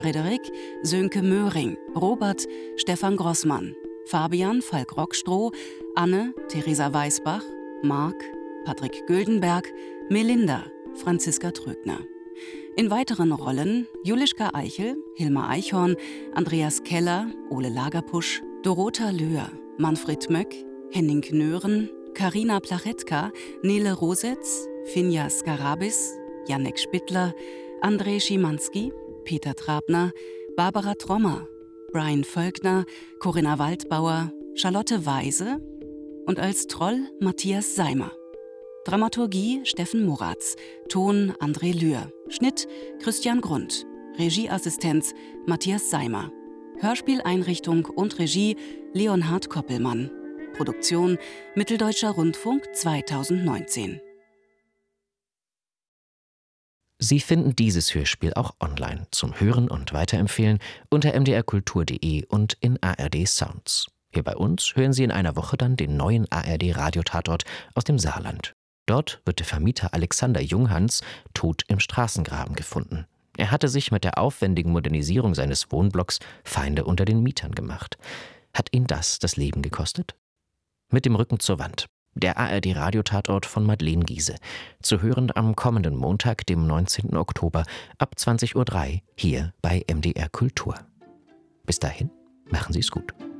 Frederik Sönke Möhring, Robert Stefan Grossmann, Fabian Falk-Rockstroh, Anne Theresa Weisbach, Marc Patrick Güldenberg, Melinda Franziska Trögner. In weiteren Rollen Julischka Eichel, Hilmar Eichhorn, Andreas Keller, Ole Lagerpusch, Dorota Löhr, Manfred Möck, Henning Knören, Karina Plachetka, Nele Rosetz, Finja Skarabis, Jannek Spittler, André Schimanski, Peter Trabner, Barbara Trommer, Brian Völkner, Corinna Waldbauer, Charlotte Weise und als Troll Matthias Seimer. Dramaturgie Steffen Moratz, Ton André Lühr, Schnitt Christian Grund, Regieassistenz Matthias Seimer, Hörspieleinrichtung und Regie Leonhard Koppelmann, Produktion Mitteldeutscher Rundfunk 2019. Sie finden dieses Hörspiel auch online zum Hören und Weiterempfehlen unter mdrkultur.de und in ARD Sounds. Hier bei uns hören Sie in einer Woche dann den neuen ARD-Radiotatort aus dem Saarland. Dort wird der Vermieter Alexander Junghans tot im Straßengraben gefunden. Er hatte sich mit der aufwendigen Modernisierung seines Wohnblocks Feinde unter den Mietern gemacht. Hat ihn das Leben gekostet? Mit dem Rücken zur Wand. Der ARD-Radiotatort von Madeleine Giese. Zu hören am kommenden Montag, dem 19. Oktober ab 20:03 Uhr hier bei MDR Kultur. Bis dahin, machen Sie es gut.